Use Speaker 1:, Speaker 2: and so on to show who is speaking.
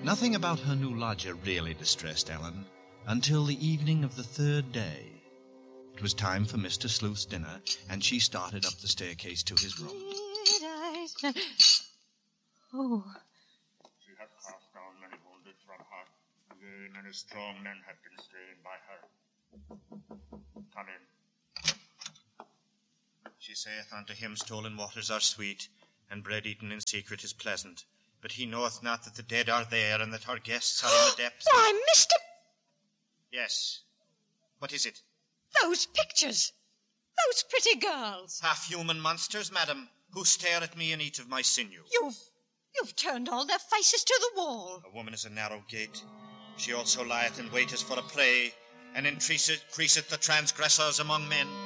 Speaker 1: Nothing about her new lodger really distressed Ellen until the evening of the third day. It was time for Mr. Sleuth's dinner, and she started up the staircase to his room.
Speaker 2: Oh.
Speaker 3: She had cast down many wounded from her. Yea, many strong men have been slain by her. Come in. She saith unto him, stolen waters are sweet, and bread eaten in secret is pleasant. But he knoweth not that the dead are there, and that our guests are in the depths.
Speaker 2: Why, Mr.
Speaker 3: Yes. What is it?
Speaker 2: Those pictures. Those pretty girls.
Speaker 3: Half-human monsters, madam, who stare at me and eat of my sinew.
Speaker 2: You've turned all their faces to the wall.
Speaker 3: A woman is a narrow gate. She also lieth in wait as for a prey, and increaseth the transgressors among men.